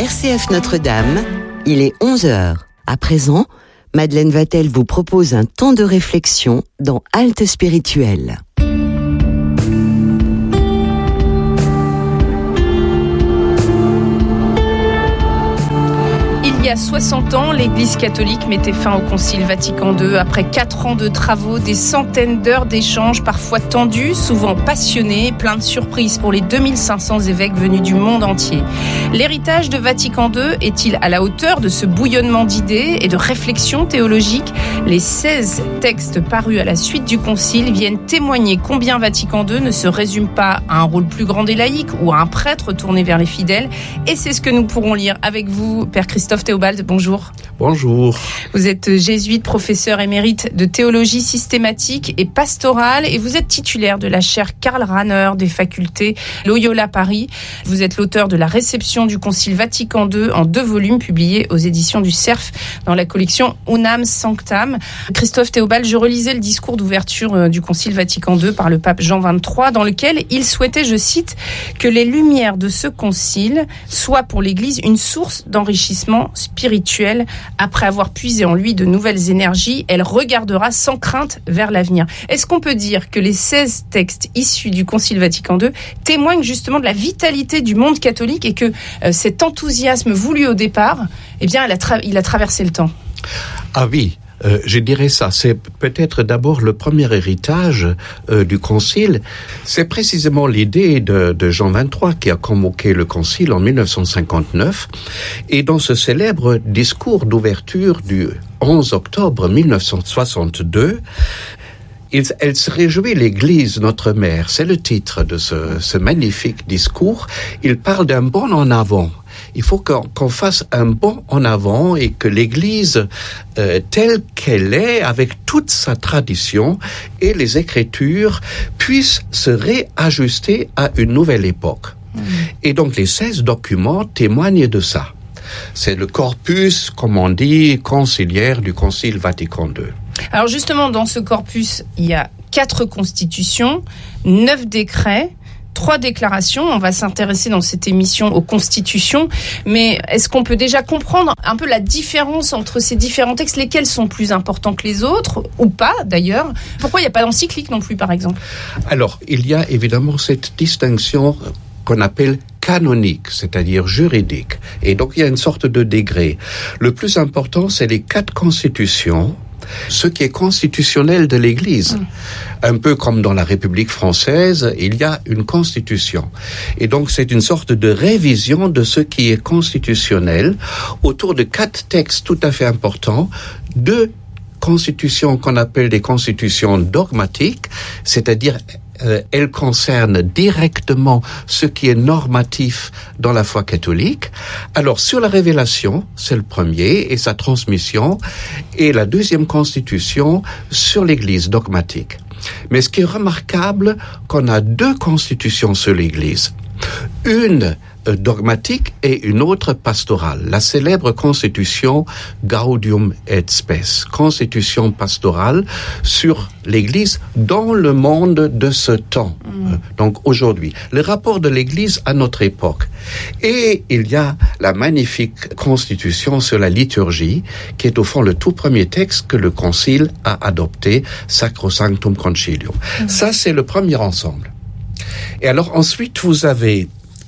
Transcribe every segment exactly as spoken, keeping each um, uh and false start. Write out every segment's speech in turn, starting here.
C F Notre-Dame, il est onze heures. À présent, Madeleine Vatel vous propose un temps de réflexion dans Halte Spirituelle. Il y a soixante ans, l'Église catholique mettait fin au Concile Vatican deux. Après quatre ans de travaux, des centaines d'heures d'échanges, parfois tendus, souvent passionnés, plein de surprises pour les deux mille cinq cents évêques venus du monde entier. L'héritage de Vatican deux est-il à la hauteur de ce bouillonnement d'idées et de réflexions théologiques ? Les seize textes parus à la suite du Concile viennent témoigner combien Vatican deux ne se résume pas à un rôle plus grand des laïcs ou à un prêtre tourné vers les fidèles. Et c'est ce que nous pourrons lire avec vous, Père Christophe Théobald, bonjour. Bonjour. Vous êtes jésuite, professeur émérite de théologie systématique et pastorale et vous êtes titulaire de la chaire Karl Rahner des facultés Loyola Paris. Vous êtes l'auteur de la réception du Concile Vatican deux en deux volumes publiés aux éditions du Cerf dans la collection Unam Sanctam. Christophe Théobald, je relisais le discours d'ouverture du Concile Vatican deux par le pape Jean vingt-trois dans lequel il souhaitait, je cite, que les lumières de ce concile soient pour l'Église une source d'enrichissement spirituel. Après avoir puisé en lui de nouvelles énergies, elle regardera sans crainte vers l'avenir. Est-ce qu'on peut dire que les seize textes issus du Concile Vatican deux témoignent justement de la vitalité du monde catholique et que euh, cet enthousiasme voulu au départ, eh bien, il a, tra- il a traversé le temps ? Ah oui. Euh, je dirais ça, c'est peut-être d'abord le premier héritage euh, du Concile. C'est précisément l'idée de, de Jean vingt-trois qui a convoqué le Concile en dix-neuf cent cinquante-neuf. Et dans ce célèbre discours d'ouverture du onze octobre dix-neuf cent soixante-deux, Il, elle se réjouit, l'Église, notre mère. C'est le titre de ce, ce magnifique discours. Il parle d'un bond en avant. Il faut qu'on, qu'on fasse un bond en avant et que l'Église, euh, telle qu'elle est, avec toute sa tradition et les Écritures, puisse se réajuster à une nouvelle époque. Mmh. Et donc les seize documents témoignent de ça. C'est le corpus, comme on dit, conciliaire du Concile Vatican deux. Alors justement, dans ce corpus, il y a quatre constitutions, neuf décrets, trois déclarations. On va s'intéresser dans cette émission aux constitutions. Mais est-ce qu'on peut déjà comprendre un peu la différence entre ces différents textes ? Lesquels sont plus importants que les autres, ou pas d'ailleurs ? Pourquoi il n'y a pas d'encyclique non plus, par exemple ? Alors, il y a évidemment cette distinction qu'on appelle canonique, c'est-à-dire juridique. Et donc, il y a une sorte de degré. Le plus important, c'est les quatre constitutions, ce qui est constitutionnel de l'Église. Mmh. Un peu comme dans la République française, il y a une constitution. Et donc, c'est une sorte de révision de ce qui est constitutionnel autour de quatre textes tout à fait importants, deux constitutions qu'on appelle des constitutions dogmatiques, c'est-à-dire Euh, elle concerne directement ce qui est normatif dans la foi catholique. Alors, sur la révélation, c'est le premier, et sa transmission, et la deuxième constitution sur l'Église dogmatique. Mais ce qui est remarquable, qu'on a deux constitutions sur l'Église. Une dogmatique et une autre pastorale. La célèbre constitution Gaudium et Spes, constitution pastorale sur l'Église dans le monde de ce temps, mmh. donc aujourd'hui. Le rapport de l'Église à notre époque. Et il y a la magnifique constitution sur la liturgie, qui est au fond le tout premier texte que le Concile a adopté, Sacrosanctum Concilium. Mmh. Ça, c'est le premier ensemble. Et alors ensuite, vous avez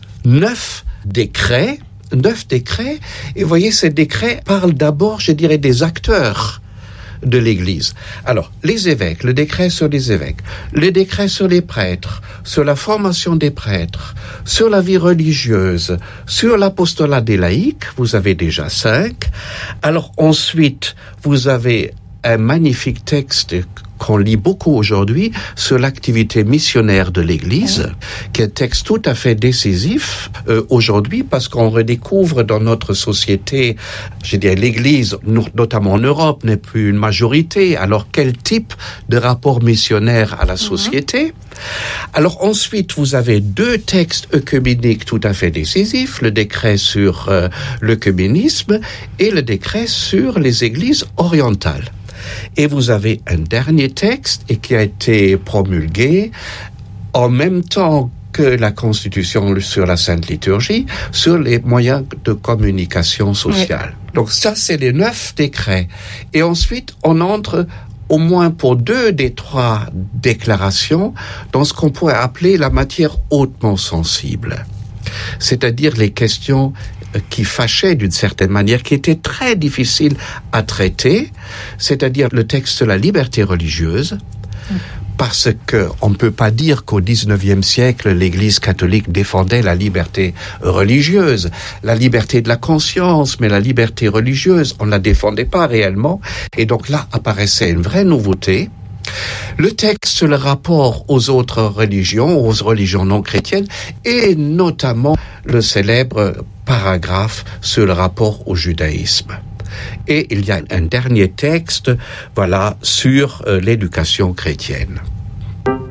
neuf décrets, neuf décrets, et vous voyez, ces décrets parlent d'abord, je dirais, des acteurs de l'Église. Alors, les évêques, le décret sur les évêques, le décret sur les prêtres, sur la formation des prêtres, sur la vie religieuse, sur l'apostolat des laïcs, vous avez déjà cinq. Alors ensuite, vous avez un magnifique texte qu'on lit beaucoup aujourd'hui sur l'activité missionnaire de l'Église, qui est un texte tout à fait décisif euh, aujourd'hui, parce qu'on redécouvre dans notre société, je dirais, l'Église, notamment en Europe, n'est plus une majorité. Alors, quel type de rapport missionnaire à la société ? Mmh. Alors, ensuite, vous avez deux textes œcuméniques tout à fait décisifs, le décret sur euh, l'œcuménisme et le décret sur les églises orientales. Et vous avez un dernier texte et qui a été promulgué en même temps que la Constitution sur la Sainte Liturgie, sur les moyens de communication sociale. Oui. Donc ça, c'est les neuf décrets. Et ensuite, on entre au moins pour deux des trois déclarations dans ce qu'on pourrait appeler la matière hautement sensible. C'est-à-dire les questions qui fâchaient d'une certaine manière, qui étaient très difficiles à traiter, c'est-à-dire le texte de la liberté religieuse, mmh. parce que on ne peut pas dire qu'au dix-neuvième siècle, l'Église catholique défendait la liberté religieuse, la liberté de la conscience, mais la liberté religieuse, on ne la défendait pas réellement, et donc là apparaissait une vraie nouveauté. Le texte, le rapport aux autres religions, aux religions non chrétiennes, et notamment le célèbre paragraphe sur le rapport au judaïsme. Et il y a un dernier texte, voilà, sur euh, l'éducation chrétienne.